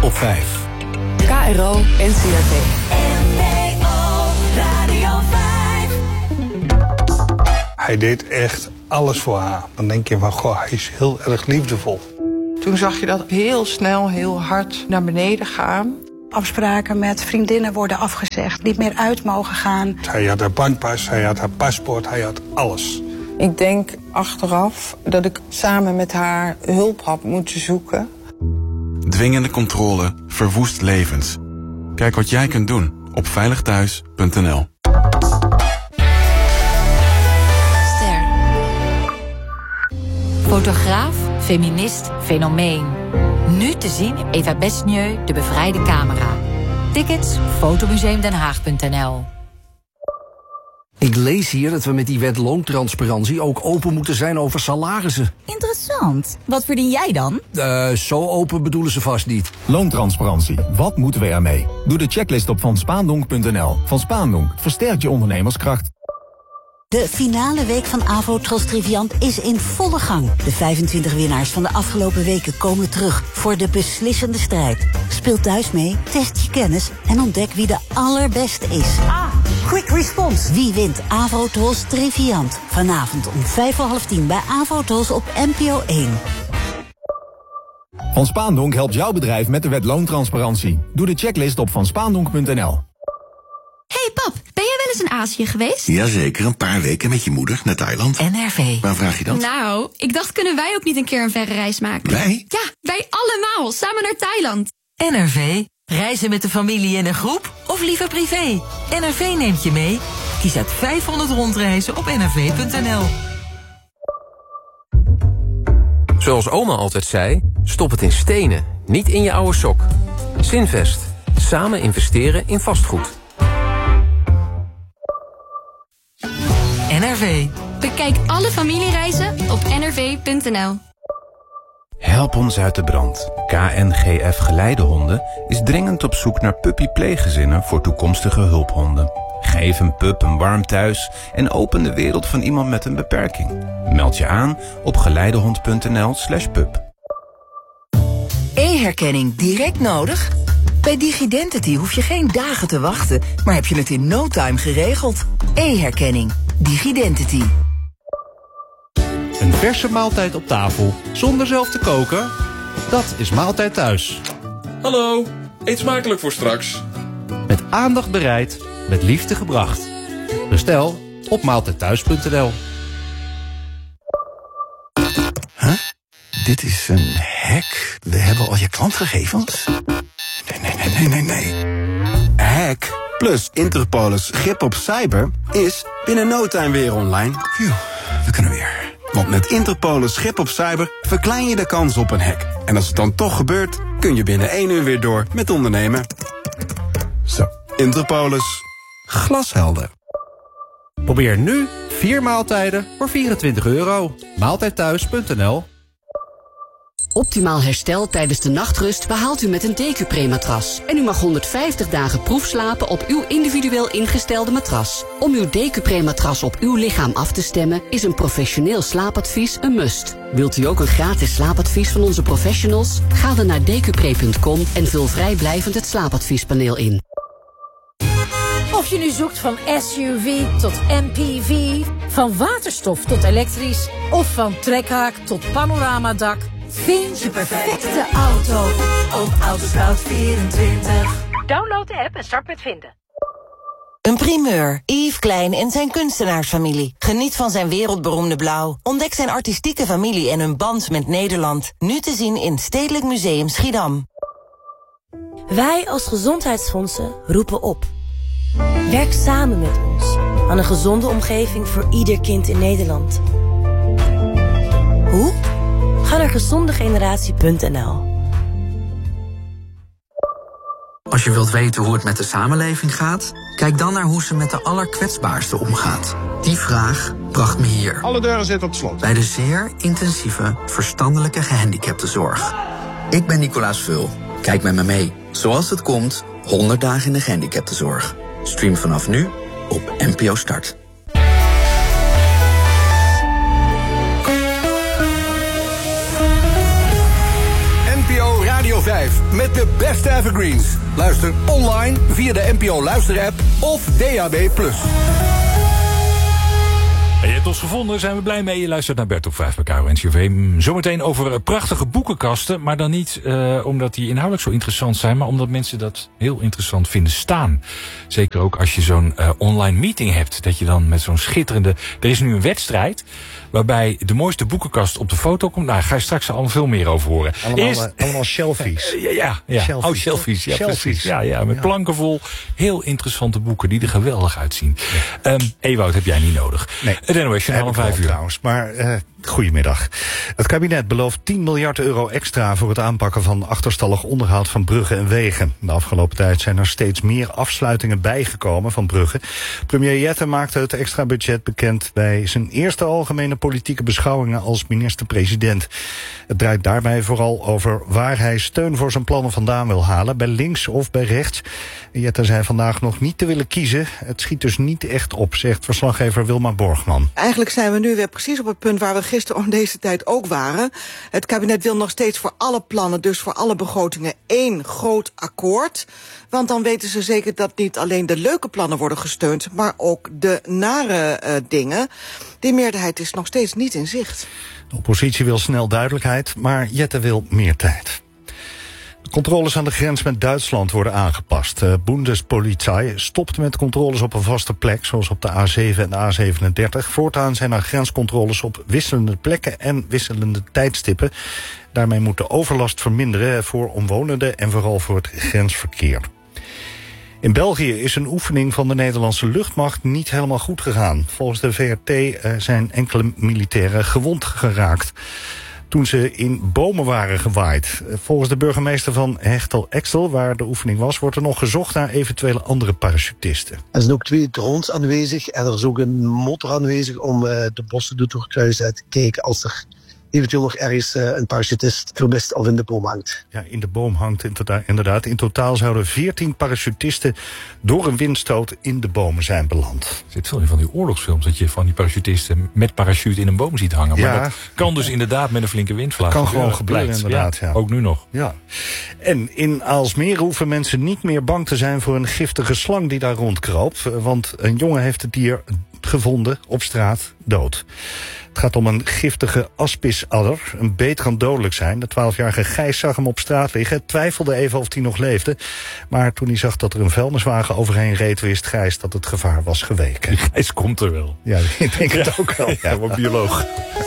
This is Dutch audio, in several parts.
op 5. KRO NCRV. NPO Radio 5. Hij deed echt alles voor haar. Dan denk je van, goh, hij is heel erg liefdevol. Toen zag je dat heel snel, heel hard naar beneden gaan. Afspraken met vriendinnen worden afgezegd, niet meer uit mogen gaan. Hij had haar bankpas, hij had haar paspoort, hij had alles. Ik denk achteraf dat ik samen met haar hulp had moeten zoeken. Dwingende controle verwoest levens. Kijk wat jij kunt doen op veiligthuis.nl. Ster. Fotograaf, feminist, fenomeen. Nu te zien Eva Besnieu, De Bevrijde Camera. Tickets fotomuseumdenhaag.nl. Ik lees hier dat we met die wet loontransparantie ook open moeten zijn over salarissen. Interessant. Wat verdien jij dan? Zo open bedoelen ze vast niet. Loontransparantie. Wat moeten we ermee? Doe de checklist op vanspaandonk.nl. Van Spaandonk versterkt je ondernemerskracht. De finale week van Avo-Tros Triviant is in volle gang. De 25 winnaars van de afgelopen weken komen terug voor de beslissende strijd. Speel thuis mee, test je kennis en ontdek wie de allerbeste is. Quick response. Wie wint Avo-Tros Triviant? Vanavond om 9:55 bij Avo-Tros op NPO 1. Van Spaandonk helpt jouw bedrijf met de wet loontransparantie. Doe de checklist op vanspaandonk.nl. Hey pap, ben jij wel eens in Azië geweest? Jazeker, een paar weken met je moeder naar Thailand. NRV. Waar vraag je dat? Nou, ik dacht, kunnen wij ook niet een keer een verre reis maken? Wij? Ja, wij allemaal, samen naar Thailand. NRV. Reizen met de familie in een groep of liever privé? NRV neemt je mee. Kies uit 500 rondreizen op nrv.nl. Zoals oma altijd zei, stop het in stenen, niet in je oude sok. Zinvest. Samen investeren in vastgoed. NRV. Bekijk alle familiereizen op nrv.nl. Help ons uit de brand. KNGF Geleidehonden is dringend op zoek naar puppy-pleeggezinnen voor toekomstige hulphonden. Geef een pup een warm thuis en open de wereld van iemand met een beperking. Meld je aan op geleidehond.nl/pup. E-herkenning direct nodig? Bij Digidentity hoef je geen dagen te wachten, maar heb je het in no time geregeld. E-herkenning. Digidentity. Een verse maaltijd op tafel, zonder zelf te koken? Dat is Maaltijd Thuis. Hallo, eet smakelijk voor straks. Met aandacht bereid, met liefde gebracht. Bestel op maaltijdthuis.nl. Huh? Dit is een hack. We hebben al je klantgegevens? Nee. Hack plus Interpolis grip op cyber is binnen no time weer online. Phew, we kunnen weer. Want met Interpolis grip op cyber verklein je de kans op een hack. En als het dan toch gebeurt, kun je binnen 1 uur weer door met ondernemen. Zo, Interpolis. Glashelder. Probeer nu 4 maaltijden voor €24. Maaltijdthuis.nl. Optimaal herstel tijdens de nachtrust behaalt u met een Decupre-matras. En u mag 150 dagen proefslapen op uw individueel ingestelde matras. Om uw Decupre-matras op uw lichaam af te stemmen is een professioneel slaapadvies een must. Wilt u ook een gratis slaapadvies van onze professionals? Ga dan naar decupre.com en vul vrijblijvend het slaapadviespaneel in. Of je nu zoekt van SUV tot MPV, van waterstof tot elektrisch of van trekhaak tot panoramadak, vind je perfecte auto op Autoscout24. Download de app en start met vinden. Een primeur. Yves Klein en zijn kunstenaarsfamilie. Geniet van zijn wereldberoemde blauw. Ontdek zijn artistieke familie en hun band met Nederland. Nu te zien in Stedelijk Museum Schiedam. Wij als gezondheidsfondsen roepen op. Werk samen met ons aan een gezonde omgeving voor ieder kind in Nederland. Hoe? Ga naar gezondegeneratie.nl. Als je wilt weten hoe het met de samenleving gaat, kijk dan naar hoe ze met de allerkwetsbaarsten omgaat. Die vraag bracht me hier. Alle deuren zitten op slot. Bij de zeer intensieve verstandelijke gehandicaptenzorg. Ik ben Nicolaas Vul. Kijk met me mee. Zoals het komt, 100 dagen in de gehandicaptenzorg. Stream vanaf nu op NPO Start. NPO Radio 5. met de beste evergreens. Luister online via de NPO Luisterapp of DAB+. En je hebt ons gevonden, zijn we blij mee. Je luistert naar Bert op 5 bij KRO NCRV. Zometeen over prachtige boekenkasten. Maar dan niet omdat die inhoudelijk zo interessant zijn, maar omdat mensen dat heel interessant vinden staan. Zeker ook als je zo'n online meeting hebt. Dat je dan met zo'n schitterende... Er is nu een wedstrijd waarbij de mooiste boekenkast op de foto komt. Nou, daar ga je straks al veel meer over horen. Allemaal selfies. Ja. Selfies, selfies. Ja, selfies. Precies. Ja, met planken vol. Heel interessante boeken die er geweldig uitzien. Ewout heb jij niet nodig. Nee. Het NOS Journaal om 5 uur. Trouwens, maar goedemiddag. Het kabinet belooft 10 miljard euro extra voor het aanpakken van achterstallig onderhoud van bruggen en wegen. De afgelopen tijd zijn er steeds meer afsluitingen bijgekomen van bruggen. Premier Jette maakte het extra budget bekend bij zijn eerste algemene politieke beschouwingen als minister-president. Het draait daarbij vooral over waar hij steun voor zijn plannen vandaan wil halen, bij links of bij rechts. Jette zei vandaag nog niet te willen kiezen. Het schiet dus niet echt op, zegt verslaggever Wilma Borgman. Eigenlijk zijn we nu weer precies op het punt waar we gisteren om deze tijd ook waren. Het kabinet wil nog steeds voor alle plannen, dus voor alle begrotingen, één groot akkoord. Want dan weten ze zeker dat niet alleen de leuke plannen worden gesteund, maar ook de nare dingen. Die meerderheid is nog steeds niet in zicht. De oppositie wil snel duidelijkheid, maar Jette wil meer tijd. De controles aan de grens met Duitsland worden aangepast. De Bundespolizei stopt met controles op een vaste plek, zoals op de A7 en de A37. Voortaan zijn er grenscontroles op wisselende plekken en wisselende tijdstippen. Daarmee moet de overlast verminderen voor omwonenden en vooral voor het grensverkeer. In België is een oefening van de Nederlandse luchtmacht niet helemaal goed gegaan. Volgens de VRT zijn enkele militairen gewond geraakt toen ze in bomen waren gewaaid. Volgens de burgemeester van Hechtel-Exel, waar de oefening was, wordt er nog gezocht naar eventuele andere parachutisten. Er zijn ook 2 drones aanwezig en er is ook een motor aanwezig om de bossen te doorkruisen en te kijken als er eventueel nog ergens een parachutist vermist of in de boom hangt. Ja, in de boom hangt inderdaad. In totaal zouden 14 parachutisten door een windstoot in de bomen zijn beland. Er zit veel in van die oorlogsfilms dat je van die parachutisten met parachute in een boom ziet hangen. Maar dat kan dus inderdaad met een flinke windvlaag. Kan gewoon gebeuren inderdaad. Ja. Ook nu nog. Ja. En in Aalsmeer hoeven mensen niet meer bang te zijn voor een giftige slang die daar rondkroop. Want een jongen heeft het dier gevonden op straat dood. Het gaat om een giftige aspisadder. Een beet kan dodelijk zijn. De 12-jarige Gijs zag hem op straat liggen. Twijfelde even of hij nog leefde. Maar toen hij zag dat er een vuilniswagen overheen reed, wist Gijs dat het gevaar was geweken. Gijs komt er wel. Ja, ik denk het ook wel. Ja, maar bioloog.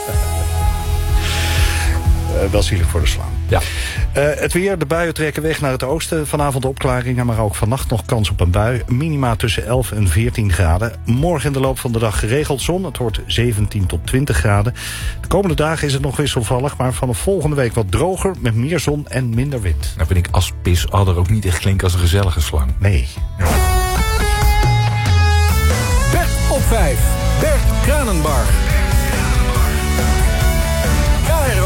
Wel zielig voor de slang. Ja. Het weer, de buien trekken weg naar het oosten. Vanavond opklaringen, maar ook vannacht nog kans op een bui. Minima tussen 11 en 14 graden. Morgen in de loop van de dag geregeld zon. Het wordt 17 tot 20 graden. De komende dagen is het nog wisselvallig, maar vanaf volgende week wat droger met meer zon en minder wind. Nou vind ik aspisadder ook niet echt klinken als een gezellige slang. Nee.